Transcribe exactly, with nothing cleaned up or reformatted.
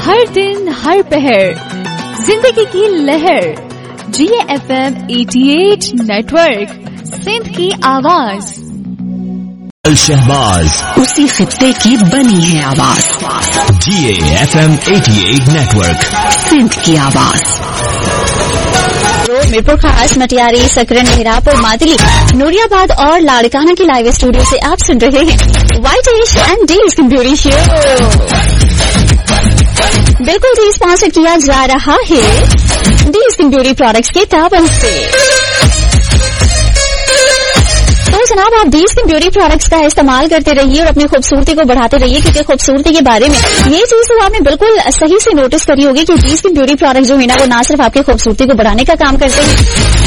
हर दिन हर पहर जिंदगी की लहर। जी एफ एम अठासी नेटवर्क, सिंध की आवाज। शहबाज उसी खित्ते की बनी है आवाज। जी एफ एम अठासी नेटवर्क, सिंध की आवाज। मीरपुर खास, मटियारी, सकरन, मेहरापुर, मादली, नूरियाबाद और लाड़काना के लाइव स्टूडियो से आप सुन रहे हैं व्हाइट इश and D skin beauty show. बिल्कुल जी, स्पॉन्सर किया जा रहा है डी स्किन ब्यूटी प्रोडक्ट्स के ताबन से। तो जनाब, आप डी स्किन ब्यूटी प्रोडक्ट्स का इस्तेमाल करते रहिए और अपनी खूबसूरती को बढ़ाते रहिए, क्योंकि खूबसूरती के बारे में ये चीज तो आपने बिल्कुल सही से नोटिस करी होगी कि डी स्किन ब्यूटी प्रोडक्ट जो है ना, वो ना सिर्फ आपकी खूबसूरती को बढ़ाने का काम करते हैं